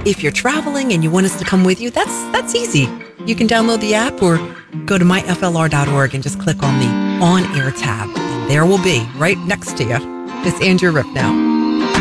If you're traveling and you want us to come with you, that's easy. You can download the app or go to myflr.org and just click on the On Air tab. And there we'll be, right next to you. It's Andrea Rippnow.